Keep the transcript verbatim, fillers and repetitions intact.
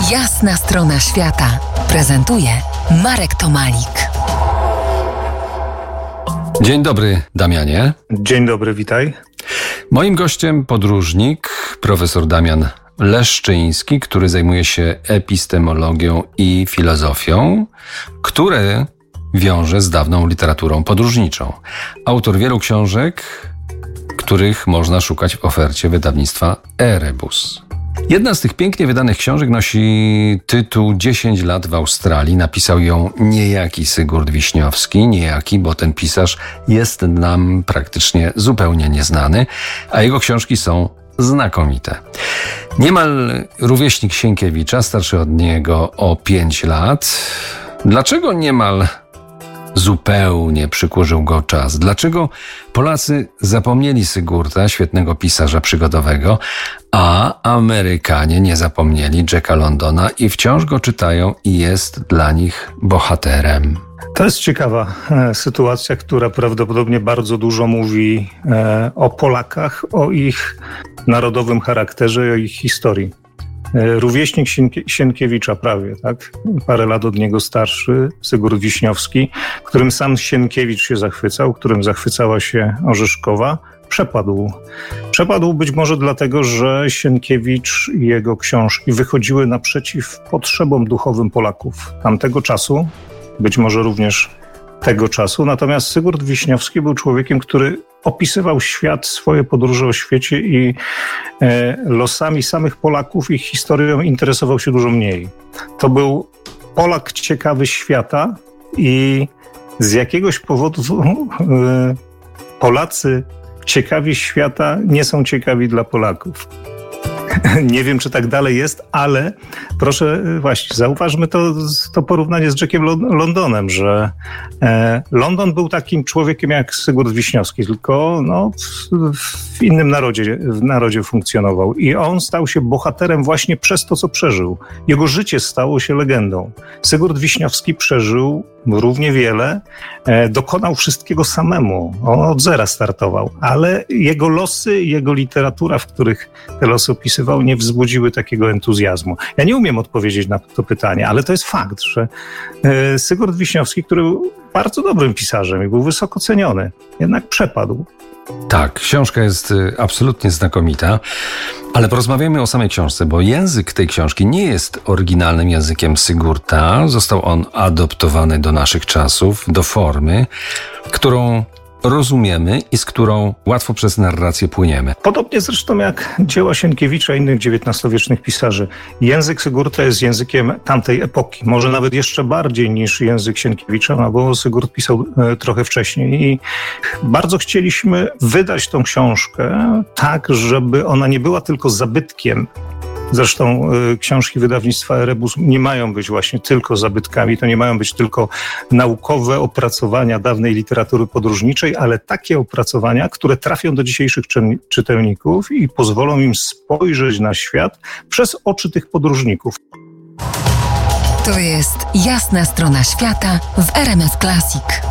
Jasna strona świata prezentuje Marek Tomalik. Dzień dobry, Damianie. Dzień dobry, witaj. Moim gościem podróżnik, profesor Damian Leszczyński, który zajmuje się epistemologią i filozofią, które wiąże z dawną literaturą podróżniczą. Autor wielu książek, których można szukać w ofercie wydawnictwa Erebus. Jedna z tych pięknie wydanych książek nosi tytuł dziesięć lat w Australii. Napisał ją niejaki Sygurt Wiśniowski. Niejaki, bo ten pisarz jest nam praktycznie zupełnie nieznany, a jego książki są znakomite. Niemal rówieśnik Sienkiewicza, starszy od niego o pięć lat. Dlaczego niemal zupełnie przykurzył go czas? Dlaczego Polacy zapomnieli Sygurta, świetnego pisarza przygodowego, a Amerykanie nie zapomnieli Jacka Londona i wciąż go czytają i jest dla nich bohaterem? To jest ciekawa e, sytuacja, która prawdopodobnie bardzo dużo mówi e, o Polakach, o ich narodowym charakterze i o ich historii. E, rówieśnik Sienkie- Sienkiewicza prawie, tak? Parę lat od niego starszy, Sygurt Wiśniowski, którym sam Sienkiewicz się zachwycał, którym zachwycała się Orzeszkowa, przepadł. Przepadł być może dlatego, że Sienkiewicz i jego książki wychodziły naprzeciw potrzebom duchowym Polaków tamtego czasu, być może również tego czasu. Natomiast Sygurt Wiśniowski był człowiekiem, który opisywał świat, swoje podróże o świecie i e, losami samych Polaków, ich historią interesował się dużo mniej. To był Polak ciekawy świata i z jakiegoś powodu e, Polacy ciekawi świata nie są ciekawi dla Polaków. Nie wiem, czy tak dalej jest, ale proszę, właśnie, zauważmy to, to porównanie z Jackiem Londonem, że e, London był takim człowiekiem jak Sygurt Wiśniowski, tylko no, w, w innym narodzie, w narodzie funkcjonował. I on stał się bohaterem właśnie przez to, co przeżył. Jego życie stało się legendą. Sygurt Wiśniowski przeżył równie wiele, e, dokonał wszystkiego samemu. On od zera startował, ale jego losy, jego literatura, w których te losy opisywał, nie wzbudziły takiego entuzjazmu. Ja nie umiem odpowiedzieć na to pytanie, ale to jest fakt, że e, Sygurt Wiśniowski, który był bardzo dobrym pisarzem i był wysoko ceniony, jednak przepadł. Tak, książka jest absolutnie znakomita, ale porozmawiajmy o samej książce, bo język tej książki nie jest oryginalnym językiem Sygurta. Został on adoptowany do naszych czasów, do formy, którą rozumiemy i z którą łatwo przez narrację płyniemy. Podobnie zresztą jak dzieła Sienkiewicza i innych dziewiętnastowiecznych pisarzy. Język Sygurta jest językiem tamtej epoki, może nawet jeszcze bardziej niż język Sienkiewicza, no bo Sygurt pisał e, trochę wcześniej i bardzo chcieliśmy wydać tą książkę tak, żeby ona nie była tylko zabytkiem. Zresztą y, książki wydawnictwa Erebus nie mają być właśnie tylko zabytkami, to nie mają być tylko naukowe opracowania dawnej literatury podróżniczej, ale takie opracowania, które trafią do dzisiejszych czy- czytelników i pozwolą im spojrzeć na świat przez oczy tych podróżników. To jest Jasna strona świata w R M F Classic.